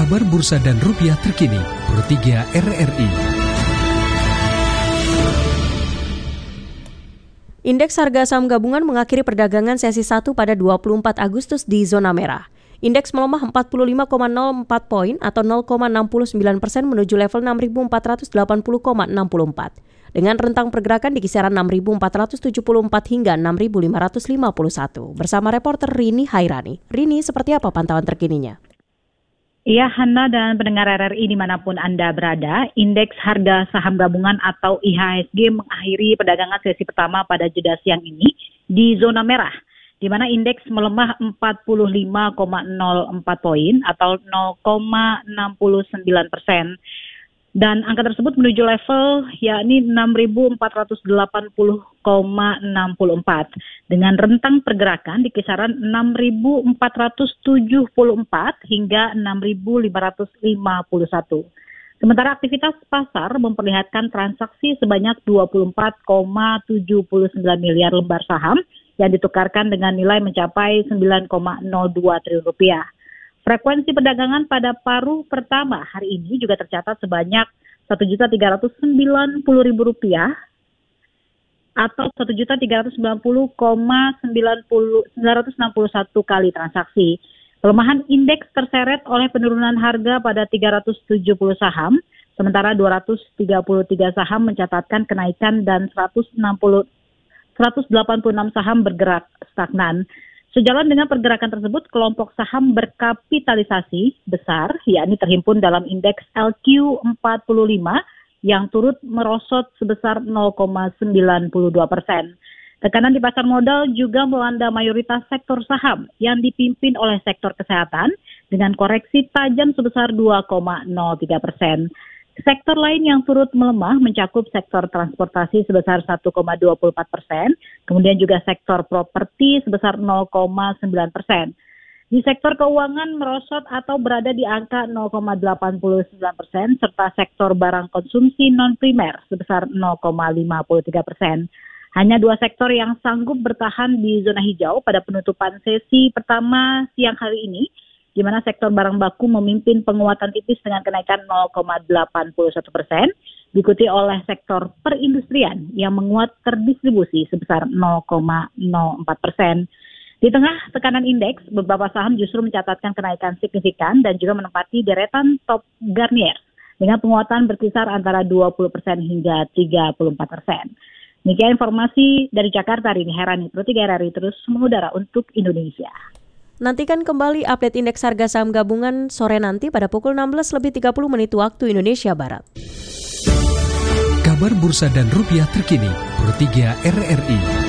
Kabar Bursa dan Rupiah terkini, Pro 3 RRI. Indeks harga saham gabungan mengakhiri perdagangan sesi 1 pada 24 Agustus di zona merah. Indeks melemah 45,04 poin atau 0,69% menuju level 6.480,64. Dengan rentang pergerakan di kisaran 6.474 hingga 6.551. Bersama reporter Rini Hairani. Rini, seperti apa pantauan terkininya? Iya, Hana dan pendengar RRI dimanapun Anda berada, indeks harga saham gabungan atau IHSG mengakhiri perdagangan sesi pertama pada jeda siang ini di zona merah, di mana indeks melemah 45,04 poin atau 0,69%. Dan angka tersebut menuju level yakni 6.480,64 dengan rentang pergerakan di kisaran 6.474 hingga 6.551. Sementara aktivitas pasar memperlihatkan transaksi sebanyak 24,79 miliar lembar saham yang ditukarkan dengan nilai mencapai 9,02 triliun rupiah. Frekuensi perdagangan pada paruh pertama hari ini juga tercatat sebanyak Rp1.390.000 atau 1.390,961 kali transaksi. Pelemahan indeks terseret oleh penurunan harga pada 370 saham, sementara 233 saham mencatatkan kenaikan dan 186 saham bergerak stagnan. Sejalan dengan pergerakan tersebut, kelompok saham berkapitalisasi besar, yakni terhimpun dalam indeks LQ45 yang turut merosot sebesar 0,92%. Tekanan di pasar modal juga melanda mayoritas sektor saham yang dipimpin oleh sektor kesehatan dengan koreksi tajam sebesar 2,03%. Sektor lain yang turut melemah mencakup sektor transportasi sebesar 1,24%, kemudian juga sektor properti sebesar 0,9%. Di sektor keuangan merosot atau berada di angka 0,89%, serta sektor barang konsumsi non-primer sebesar 0,53%. Hanya dua sektor yang sanggup bertahan di zona hijau pada penutupan sesi pertama siang hari ini, di mana sektor barang baku memimpin penguatan tipis dengan kenaikan 0,81%, diikuti oleh sektor perindustrian yang menguat terdistribusi sebesar 0,04%. Di tengah tekanan indeks, beberapa saham justru mencatatkan kenaikan signifikan dan juga menempati deretan top Garnier dengan penguatan berkisar antara 20% hingga 34%. Demikian informasi dari Jakarta, Rini Hairani, Pro 3 RRI terus mengudara untuk Indonesia. Nantikan kembali update indeks harga saham gabungan sore nanti pada pukul 16.30 waktu Indonesia Barat. Kabar Bursa dan Rupiah terkini, Pro 3 RRI.